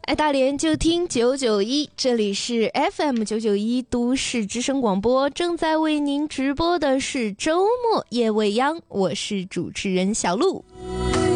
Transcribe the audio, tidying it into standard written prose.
爱大连就听991，这里是 FM991 都市之声广播，正在为您直播的是周末夜未央，我是主持人小璐。